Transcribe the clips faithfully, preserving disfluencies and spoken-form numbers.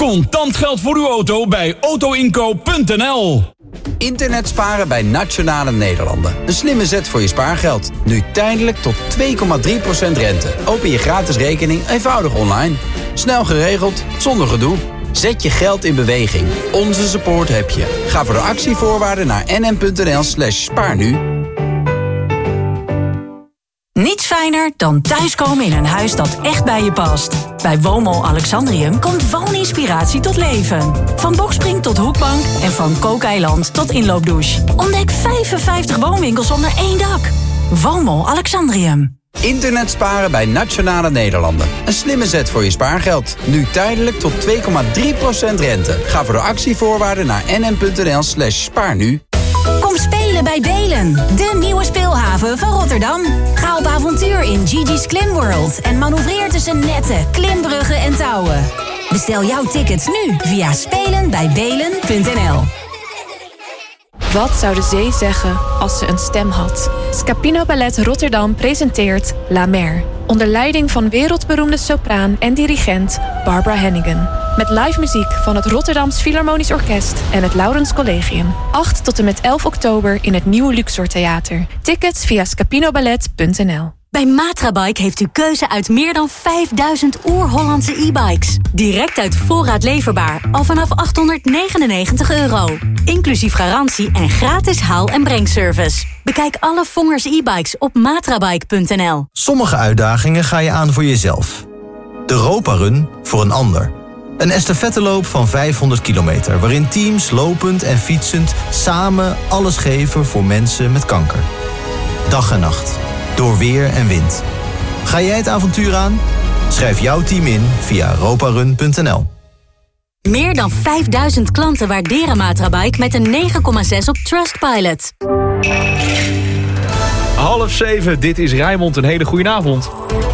Contant geld voor uw auto bij autoinkoop punt n l. Internet sparen bij Nationale Nederlanden. Een slimme zet voor je spaargeld. Nu tijdelijk tot twee komma drie procent rente. Open je gratis rekening eenvoudig online. Snel geregeld, zonder gedoe. Zet je geld in beweging. Onze support heb je. Ga voor de actievoorwaarden naar nm.nl slash spaarnu. Niets fijner dan thuiskomen in een huis dat echt bij je past. Bij Woonmall Alexandrium komt wooninspiratie tot leven. Van bokspring tot hoekbank en van kookeiland tot inloopdouche. Ontdek vijfenvijftig woonwinkels onder één dak. Woonmall Alexandrium. Internet sparen bij Nationale Nederlanden. Een slimme zet voor je spaargeld. Nu tijdelijk tot twee komma drie procent rente. Ga voor de actievoorwaarden naar nm.nl slash spaarnu. Kom spelen bij Belen, de nieuwe speelhaven van Rotterdam. Ga op avontuur in Gigi's Klim World en manoeuvreer tussen netten, klimbruggen en touwen. Bestel jouw tickets nu via spelen bij belen punt n l. Wat zou de zee zeggen als ze een stem had? Scapino Ballet Rotterdam presenteert La Mer. Onder leiding van wereldberoemde sopraan en dirigent Barbara Hannigan. Met live muziek van het Rotterdams Philharmonisch Orkest en het Laurens Collegium. acht tot en met elf oktober in het Nieuwe Luxor Theater. Tickets via scapinoballet punt n l. Bij Matrabike heeft u keuze uit meer dan vijfduizend oer-Hollandse e-bikes. Direct uit voorraad leverbaar, al vanaf achthonderdnegenennegentig euro. Inclusief garantie en gratis haal- en brengservice. Bekijk alle Vongers e-bikes op matrabike punt n l. Sommige uitdagingen ga je aan voor jezelf. De Europa Run voor een ander. Een estafetteloop van vijfhonderd kilometer... waarin teams lopend en fietsend samen alles geven voor mensen met kanker. Dag en nacht. Door weer en wind. Ga jij het avontuur aan? Schrijf jouw team in via europarun punt n l. Meer dan vijfduizend klanten waarderen Matrabike met een negen komma zes op Trustpilot. Half zeven, dit is Rijnmond. Een hele goede avond.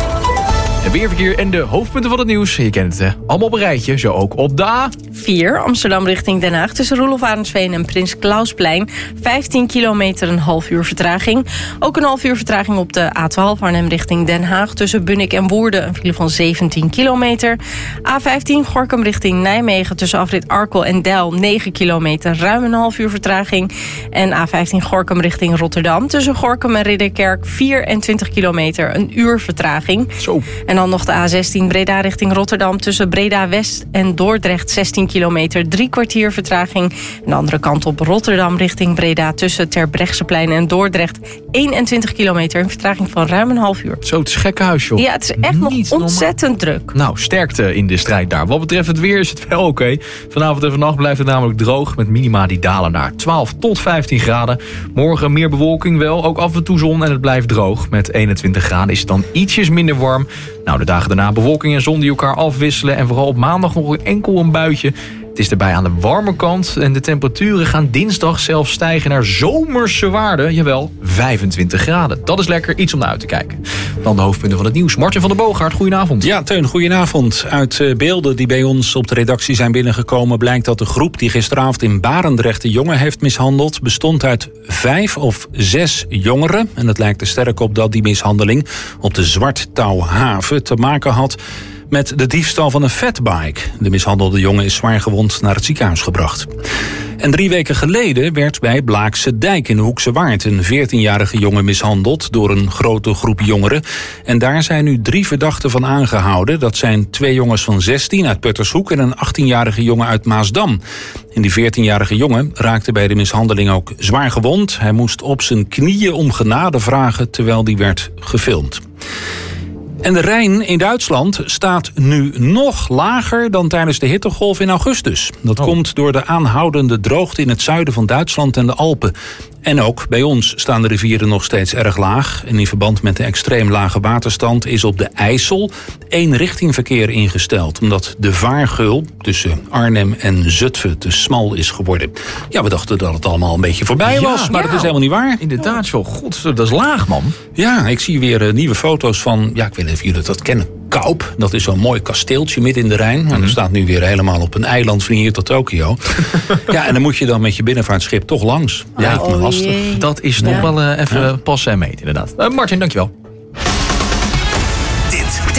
Het weerverkeer en de hoofdpunten van het nieuws. Je kent het hè? Allemaal op een rijtje, zo ook op de A. vier, Amsterdam richting Den Haag tussen Roelof Arendsveen en Prins Klausplein. vijftien kilometer, een half uur vertraging. Ook een half uur vertraging op de A twaalf Arnhem richting Den Haag tussen Bunnik en Woerden. Een file van zeventien kilometer. A vijftien Gorinchem richting Nijmegen tussen afrit Arkel en Deil. negen kilometer, ruim een half uur vertraging. En A vijftien Gorinchem richting Rotterdam tussen Gorinchem en Ridderkerk. vierentwintig kilometer, een uur vertraging. Zo. En dan nog de A zestien Breda richting Rotterdam tussen Breda West en Dordrecht. zestien kilometer, drie kwartier vertraging. En de andere kant op Rotterdam richting Breda tussen Terbrechtseplein en Dordrecht. eenentwintig kilometer, een vertraging van ruim een half uur. Zo, het is gekke huis, joh. Ja, het is echt Niet nog ontzettend normaal. druk. Nou, sterkte in de strijd daar. Wat betreft het weer is het wel oké. Okay. Vanavond en vannacht blijft het namelijk droog met minima die dalen naar twaalf tot vijftien graden. Morgen meer bewolking wel, ook af en toe zon en het blijft droog. Met eenentwintig graden is het dan ietsjes minder warm. Nou, de dagen daarna bewolking en zon die elkaar afwisselen. En vooral op maandag nog enkel een buitje. Het is erbij aan de warme kant. En de temperaturen gaan dinsdag zelfs stijgen naar zomerse waarden. Jawel, vijfentwintig graden. Dat is lekker, iets om naar uit te kijken. Dan de hoofdpunten van het nieuws. Martin van der Boogaard, goedenavond. Ja, Teun, goedenavond. Uit beelden die bij ons op de redactie zijn binnengekomen blijkt dat de groep die gisteravond in Barendrecht de jongen heeft mishandeld bestond uit vijf of zes jongeren. En het lijkt er sterk op dat die mishandeling op de Zwarttouwhaven te maken had met de diefstal van een fatbike. De mishandelde jongen is zwaar gewond naar het ziekenhuis gebracht. En drie weken geleden werd bij Blaakse Dijk in de Hoekse Waard een veertienjarige jongen mishandeld door een grote groep jongeren. En daar zijn nu drie verdachten van aangehouden. Dat zijn twee jongens van zestien uit Puttershoek en een achttienjarige jongen uit Maasdam. En die veertienjarige jongen raakte bij de mishandeling ook zwaar gewond. Hij moest op zijn knieën om genade vragen terwijl die werd gefilmd. En de Rijn in Duitsland staat nu nog lager dan tijdens de hittegolf in augustus. Dat oh. komt door de aanhoudende droogte in het zuiden van Duitsland en de Alpen. En ook bij ons staan de rivieren nog steeds erg laag. En in verband met de extreem lage waterstand is op de IJssel eenrichtingverkeer ingesteld. Omdat de vaargeul tussen Arnhem en Zutphen te smal is geworden. Ja, we dachten dat het allemaal een beetje voorbij was, ja, maar ja, dat is helemaal niet waar. Inderdaad, zo. God, dat is laag, man. Ja, ik zie weer uh, nieuwe foto's van, ja, ik weet niet of jullie dat kennen, Kaup. Dat is zo'n mooi kasteeltje midden in de Rijn. Mm-hmm. En dat staat nu weer helemaal op een eiland van hier tot Tokio. Ja, en dan moet je dan met je binnenvaartschip toch langs. Ja, lijkt me lastig. Jee. Dat is nog ja. wel uh, even ja. passen en meten, inderdaad. Uh, Martin, dankjewel. Dit, dit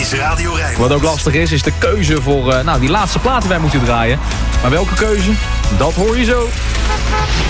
is Radio Rijnmond. Wat ook lastig is, is de keuze voor uh, nou, die laatste platen wij moeten draaien. Maar welke keuze? Dat hoor je zo.